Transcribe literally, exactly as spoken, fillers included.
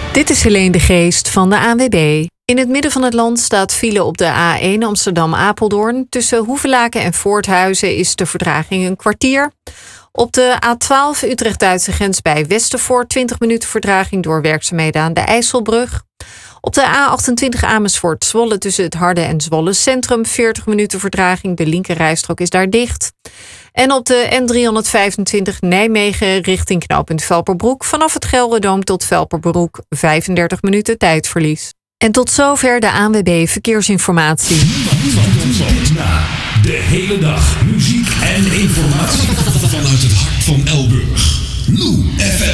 Dit is Helene de Geest van de A N W B. In het midden van het land staat file op de A één Amsterdam-Apeldoorn. Tussen Hoevelaken en Voorthuizen is de vertraging een kwartier. Op de A twaalf Utrecht-Duitse grens bij Westervoort twintig minuten vertraging door werkzaamheden aan de IJsselbrug. Op de A achtentwintig Amersfoort-Zwolle tussen het Harde en Zwolle Centrum veertig minuten vertraging. De linkerrijstrook is daar dicht. En op de N driehonderdvijfentwintig Nijmegen richting knooppunt Velperbroek vanaf het Gelredoom tot Velperbroek vijfendertig minuten tijdverlies. En tot zover de A N W B Verkeersinformatie. Na de hele dag muziek en informatie vanuit het hart van Elburg. Lou F M.